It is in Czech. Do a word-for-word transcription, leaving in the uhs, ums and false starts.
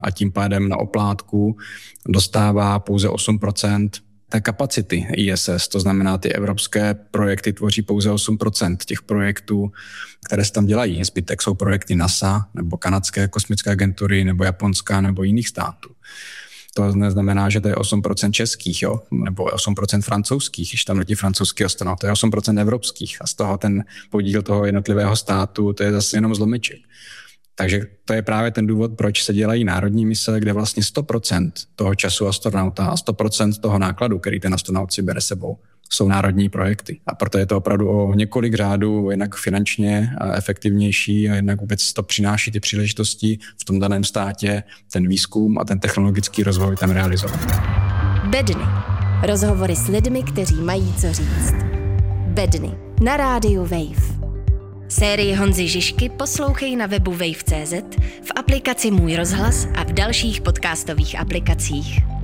a tím pádem na oplátku dostává pouze osm procent té kapacity I S S, to znamená, ty evropské projekty tvoří pouze osm procent těch projektů, které se tam dělají. Zbytek jsou projekty NASA, nebo kanadské kosmické agentury, nebo japonská, nebo jiných států. To neznamená, že to je osm procent českých, jo? Nebo osm procent francouzských, když tam letí francouzský astronaut, to je osm procent evropských a z toho ten podíl toho jednotlivého státu, to je zase jenom zlomiček. Takže to je právě ten důvod, proč se dělají národní mise, kde vlastně sto procent toho času astronauta a sto procent toho nákladu, který ten astronaut si bere sebou, jsou národní projekty. A proto je to opravdu o několik řádů jednak finančně efektivnější a jednak vůbec to přináší ty příležitosti v tom daném státě, ten výzkum a ten technologický rozvoj tam realizovat. Bedny. Rozhovory s lidmi, kteří mají co říct. Bedny na rádiu Wave. Sérii Honzy Žižky poslouchej na webu wave tečka cé zet, v aplikaci Můj rozhlas a v dalších podcastových aplikacích.